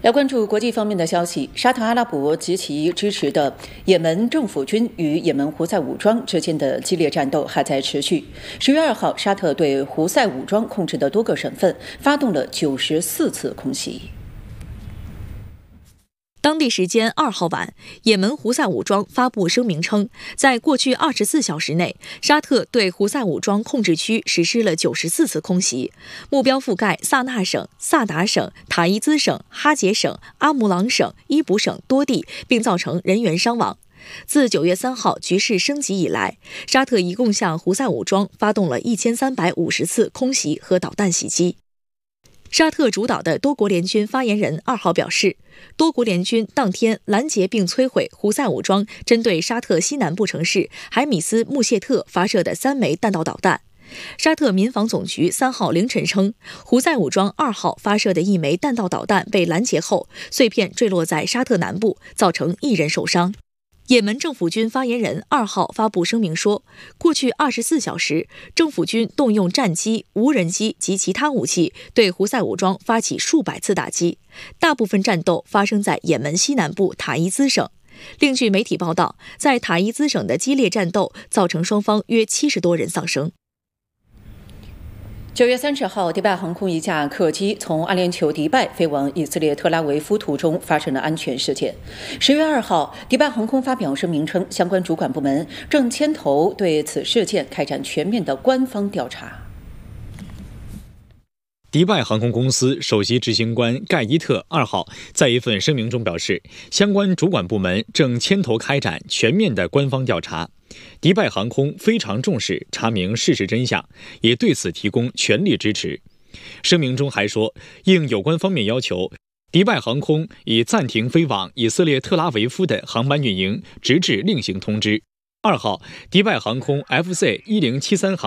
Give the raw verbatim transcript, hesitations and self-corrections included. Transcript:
来关注国际方面的消息，沙特阿拉伯及其支持的也门政府军与也门胡塞武装之间的激烈战斗还在持续。十月二号，沙特对胡塞武装控制的多个省份发动了九十四次空袭。 当地时间二号晚，也门胡塞武装发布声明称，在过去二十四小时内，沙特对胡塞武装控制区实施了九十四次空袭，目标覆盖萨那省、萨达省、塔伊兹省、哈杰省、阿姆朗省、伊卜省多地，并造成人员伤亡。自九月三号局势升级以来，沙特一共向胡塞武装发动了一千三百五十次空袭和导弹袭击。沙特主导的多国联军发言人二号表示，多国联军当天拦截并摧毁胡塞武装针对沙特西南部城市海米斯穆谢特发射的三枚弹道导弹。沙特民防总局三号凌晨称，胡塞武装二号发射的一枚弹道导弹被拦截后，碎片坠落在沙特南部，造成一人受伤。也门政府军发言人二号发布声明说，过去二十四小时，政府军动用战机、无人机及其他武器对胡塞武装发起数百次打击，大部分战斗发生在也门西南部塔伊兹省。另据媒体报道，在塔伊兹省的激烈战斗造成双方约七十多人丧生。 九月三十号，迪拜航空一架客机从阿联酋迪拜飞往以色列特拉维夫途中发生了安全事件。十月二号，迪拜航空发表声明称，相关主管部门正牵头对此事件开展全面的官方调查。 迪拜航空公司首席执行官盖伊特二号在一份声明中表示，相关主管部门正牵头开展全面的官方调查。迪拜航空非常重视查明事实真相，也对此提供全力支持。声明中还说，应有关方面要求，迪拜航空已暂停飞往以色列特拉维夫的航班运营，直至另行通知。二号，迪拜航空 F Z 一零七三航